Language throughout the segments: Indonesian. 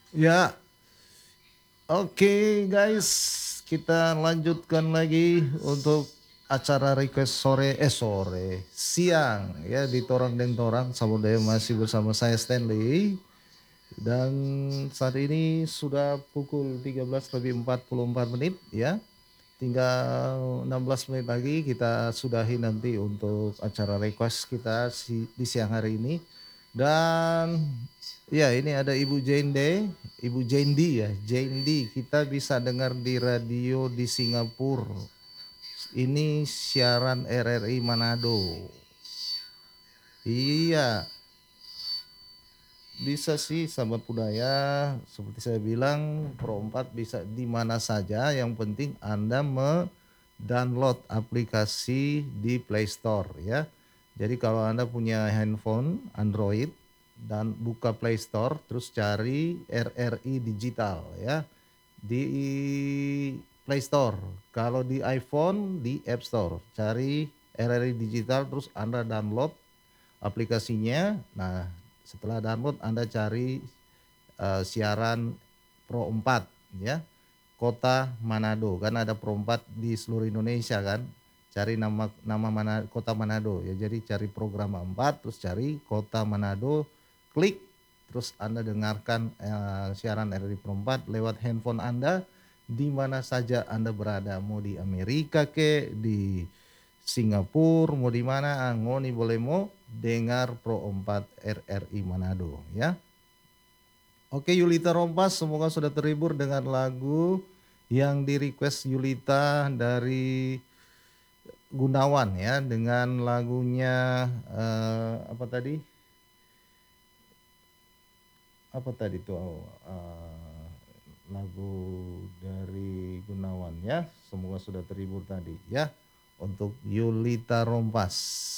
Ya, oke guys, kita lanjutkan lagi untuk acara request sore, siang ya di Torang dan Torang. Samudaya masih bersama saya Stanley dan saat ini sudah pukul 13 lebih 44 menit ya. Tinggal 16 menit lagi kita sudahi nanti untuk acara request kita di siang hari ini. Dan ya ini ada Ibu Jende, Ibu Jendi ya, Jendi kita bisa dengar di radio di Singapura. Ini siaran RRI Manado. Iya, bisa sih sahabat budaya, seperti saya bilang Pro 4 bisa di mana saja, yang penting Anda download aplikasi di Play Store ya. Jadi kalau Anda punya handphone Android dan buka Play Store terus cari RRI Digital ya di Play Store. Kalau di iPhone di App Store cari RRI Digital terus Anda download aplikasinya. Nah, setelah download Anda cari siaran Pro 4 ya. Kota Manado, kan ada Pro 4 di seluruh Indonesia kan. Cari nama mana Kota Manado ya. Jadi cari program 4 terus cari Kota Manado, klik terus Anda dengarkan siaran RRI Pro 4 lewat handphone Anda di mana saja Anda berada, mau di Amerika ke, di Singapura, mau di mana, ngoni boleh mau dengar Pro 4 RRI Manado ya. Oke Yulita Rompas, semoga sudah terhibur dengan lagu yang di request Yulita dari Gunawan ya, dengan lagunya apa tadi? Apa tadi tuh lagu dari Gunawan ya. Semoga sudah terhibur tadi ya untuk Yulita Rompas.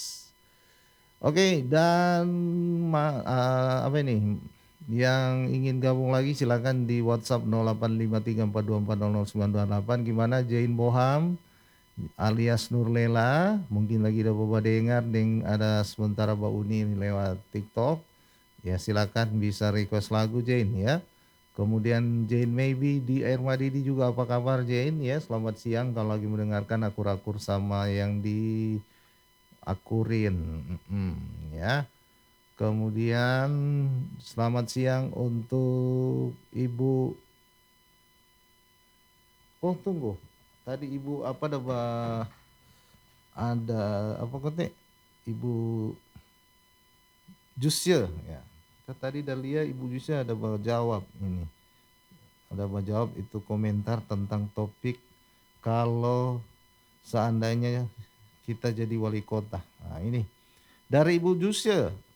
Oke, dan apa ini? Yang ingin gabung lagi silakan di WhatsApp 085342400928. Gimana Jane Boham alias Nurlela? Mungkin lagi ada Bapak dengar, ada sementara Mbak Uni lewat TikTok. Ya silakan bisa request lagu Jane ya. Kemudian Jane Maybe di Air Madidi juga, apa kabar Jane ya? Selamat siang kalau lagi mendengarkan akur-akur sama yang di akurin. Ya. Kemudian selamat siang untuk Ibu. Oh tunggu, tadi Ibu apa ada apa kata Ibu Jusya ya. Tadi Dalia Ibu Jusya ada jawab ini. Ada jawab itu komentar tentang topik kalau seandainya kita jadi wali kota. Nah ini dari Ibu Jusya.